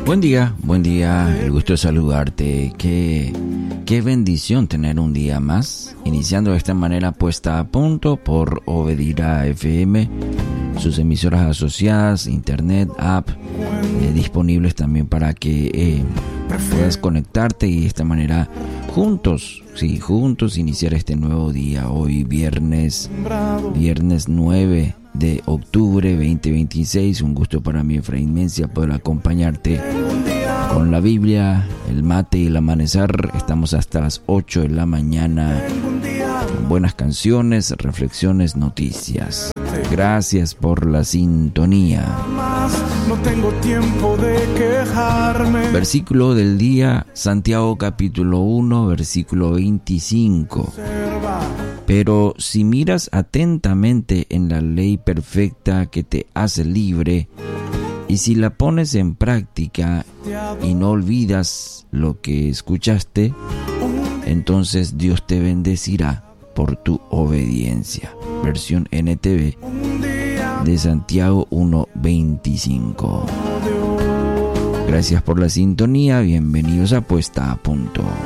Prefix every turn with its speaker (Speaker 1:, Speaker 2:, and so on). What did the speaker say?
Speaker 1: Buen día, el gusto de saludarte. Qué bendición tener un día más, iniciando de esta manera puesta a punto por Obedira FM, sus emisoras asociadas, internet, app, disponibles también para que puedas conectarte y de esta manera juntos iniciar este nuevo día. Hoy viernes 9 de octubre 2026. Un gusto para mí, Efraín Mencia, poder acompañarte con la Biblia, el mate y el amanecer. Estamos hasta las 8 de la mañana con buenas canciones, reflexiones, noticias. Gracias por la sintonía.
Speaker 2: No tengo tiempo de quejarme.
Speaker 1: Versículo del día, Santiago capítulo 1, versículo 25. Pero si miras atentamente en la ley perfecta que te hace libre, y si la pones en práctica y no olvidas lo que escuchaste, entonces Dios te bendecirá por tu obediencia. Versión NTV de Santiago 1:25. Gracias por la sintonía, bienvenidos a Puesta a Punto.